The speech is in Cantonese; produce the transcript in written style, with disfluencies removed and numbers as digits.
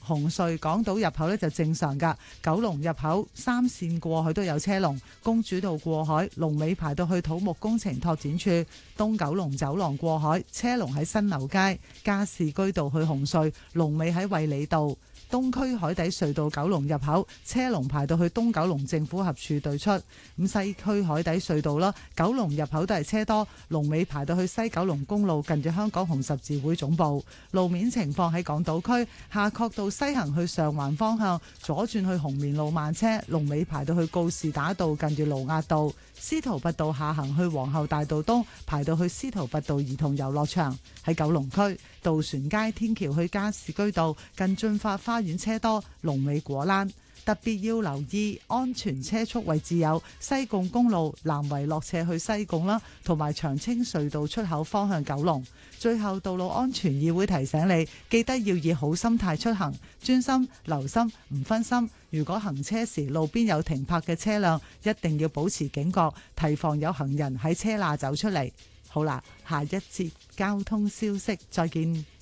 紅隧港島入口呢就正常㗎，九龍入口三線過去都有車龍，公主道過海龍尾排到去土木工程拓展處，東九龍走廊過海車龍喺新樓街，加士居道去紅隧龍尾喺衛理道。東區海底隧道九龍入口車龍排到去東九龍政府合署對出，咁西區海底隧道啦，九龍入口都係車多，龍尾排到去西九龍公路近住香港紅十字會總部。路面情況喺港島區夏慤道西行去上環方向左轉去紅棉路慢車，龍尾排到去告士打道近住盧押道。司徒拔道下行去皇后大道東排到去司徒拔道兒童遊樂場。喺九龍區渡船街天橋去加士居道近駿發花園車多，龍尾果欄。特別要留意安全車速位置有西貢公路南圍落斜去西貢啦，同埋長青隧道出口方向九龍。最後，道路安全議會提醒你，記得要以好心態出行，專心留心唔分心。如果行車時路邊有停泊嘅車輛，一定要保持警覺，提防有行人喺車罅走出嚟。好啦，下一節交通消息再見。